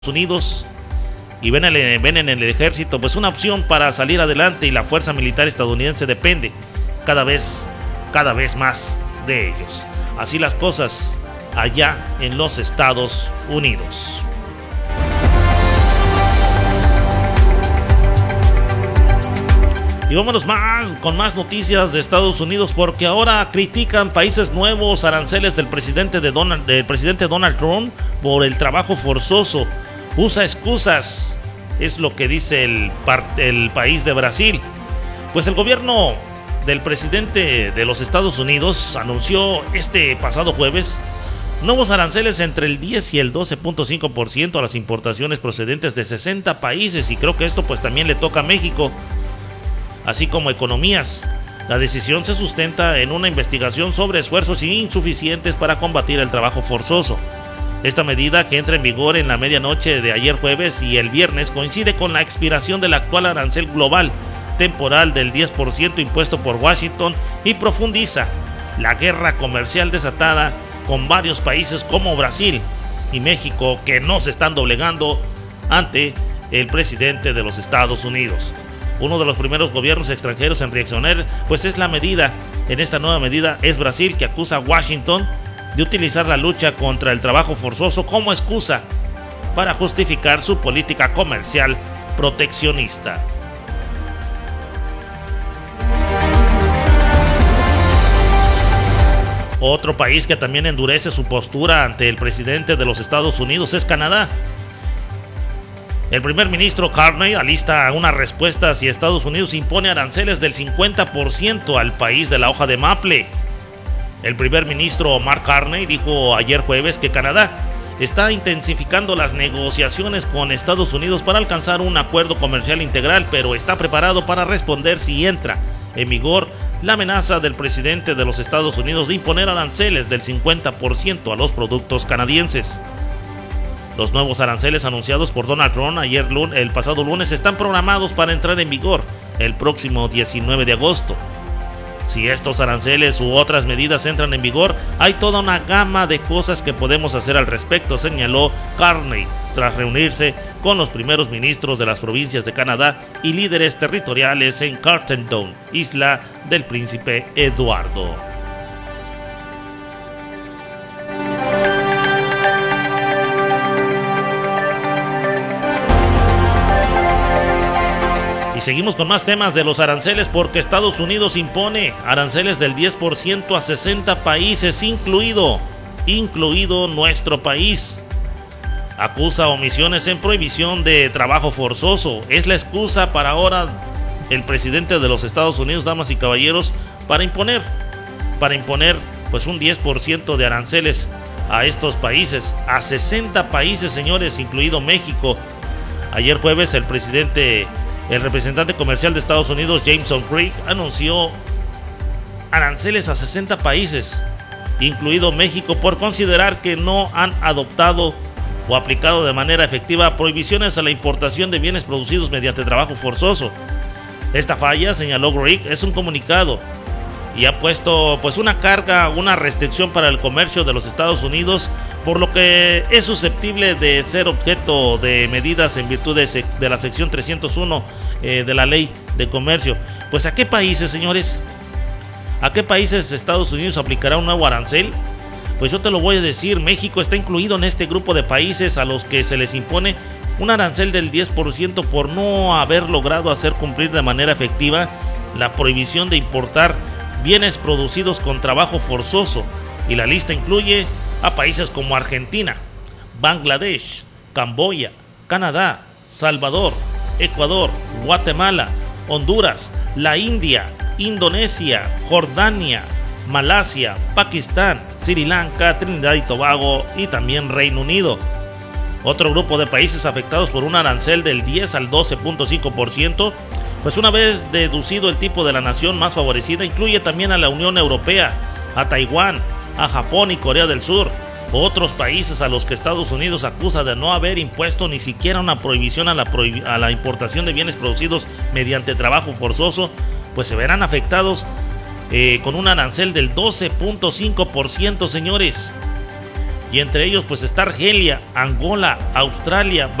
Unidos y ven en el ejército pues una opción para salir adelante, y la fuerza militar estadounidense depende cada vez más de ellos. Así las cosas allá en los Estados Unidos. Y vámonos con más noticias de Estados Unidos, porque ahora critican países nuevos aranceles del presidente Donald Trump por el trabajo forzoso. Usa excusas, es lo que dice el país de Brasil. Pues el gobierno del presidente de los Estados Unidos anunció este pasado jueves nuevos aranceles entre el 10 y el 12.5% a las importaciones procedentes de 60 países, y creo que esto pues también le toca a México, así como economías. La decisión se sustenta en una investigación sobre esfuerzos insuficientes para combatir el trabajo forzoso. Esta medida, que entra en vigor en la medianoche de ayer jueves y el viernes, coincide con la expiración del actual arancel global temporal del 10% impuesto por Washington y profundiza la guerra comercial desatada con varios países como Brasil y México, que no se están doblegando ante el presidente de los Estados Unidos. Uno de los primeros gobiernos extranjeros en reaccionar pues es esta nueva medida es Brasil, que acusa a Washington de utilizar la lucha contra el trabajo forzoso como excusa para justificar su política comercial proteccionista. Otro país que también endurece su postura ante el presidente de los Estados Unidos es Canadá. El primer ministro Carney alista una respuesta si Estados Unidos impone aranceles del 50% al país de la hoja de maple. El primer ministro Mark Carney dijo ayer jueves que Canadá está intensificando las negociaciones con Estados Unidos para alcanzar un acuerdo comercial integral, pero está preparado para responder si entra en vigor la amenaza del presidente de los Estados Unidos de imponer aranceles del 50% a los productos canadienses. Los nuevos aranceles anunciados por Donald Trump el pasado lunes están programados para entrar en vigor el próximo 19 de agosto. Si estos aranceles u otras medidas entran en vigor, hay toda una gama de cosas que podemos hacer al respecto, señaló Carney, tras reunirse con los primeros ministros de las provincias de Canadá y líderes territoriales en Carleton, isla del Príncipe Eduardo. Y seguimos con más temas de los aranceles, porque Estados Unidos impone aranceles del 10% a 60 países, incluido nuestro país. Acusa omisiones en prohibición de trabajo forzoso. Es la excusa para ahora el presidente de los Estados Unidos, damas y caballeros, para imponer pues un 10% de aranceles a estos países, a 60 países, señores, incluido México. Ayer jueves el representante comercial de Estados Unidos, Jameson Creek, anunció aranceles a 60 países, incluido México, por considerar que no han adoptado o aplicado de manera efectiva prohibiciones a la importación de bienes producidos mediante trabajo forzoso. Esta falla, señaló Creek, es un comunicado y ha puesto pues una restricción para el comercio de los Estados Unidos, por lo que es susceptible de ser objeto de medidas en virtud de la sección 301 de la ley de comercio. Pues ¿a qué países, señores? ¿A qué países Estados Unidos aplicará un nuevo arancel? Pues yo te lo voy a decir. México está incluido en este grupo de países a los que se les impone un arancel del 10% por no haber logrado hacer cumplir de manera efectiva la prohibición de importar bienes producidos con trabajo forzoso, y la lista incluye a países como Argentina, Bangladesh, Camboya, Canadá, Salvador, Ecuador, Guatemala, Honduras, la India, Indonesia, Jordania, Malasia, Pakistán, Sri Lanka, Trinidad y Tobago y también Reino Unido. Otro grupo de países afectados por un arancel del 10 al 12.5%, pues una vez deducido el tipo de la nación más favorecida, incluye también a la Unión Europea, a Taiwán, a Japón y Corea del Sur. Otros países a los que Estados Unidos acusa de no haber impuesto ni siquiera una prohibición a la importación de bienes producidos mediante trabajo forzoso, pues se verán afectados con un arancel del 12.5%, señores. y entre ellos pues está Argelia, Angola, Australia,